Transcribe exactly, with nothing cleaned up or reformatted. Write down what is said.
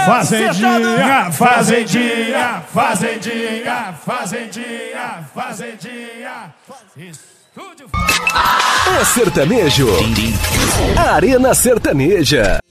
Fazendinha, fazendinha, fazendinha, fazendinha, fazendinha. Estúdio. É sertanejo. Arena Sertaneja.